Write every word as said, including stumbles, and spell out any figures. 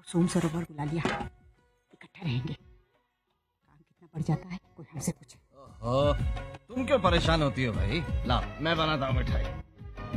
सोम सरोवर बुला लिया, इकट्ठे रहेंगे। काम कितना बढ़ जाता है कोई हमसे पूछे। ओहो, तुम क्यों परेशान होती हो भाई? लाओ मैं बनाता हूँ मिठाई।